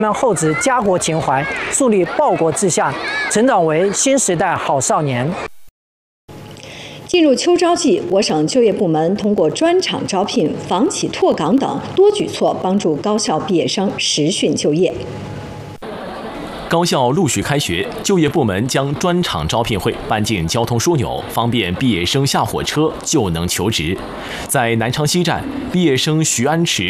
们厚植家国情怀，树立报国志向，成长为新时代好少年。 进入秋招季，我省就业部门通过专场招聘、房企拓岗等多举措，帮助高校毕业生实训就业。 高校陆续开学，就业部门将专场招聘会搬进交通枢纽，方便毕业生下火车就能求职。在南昌西站，毕业生徐安池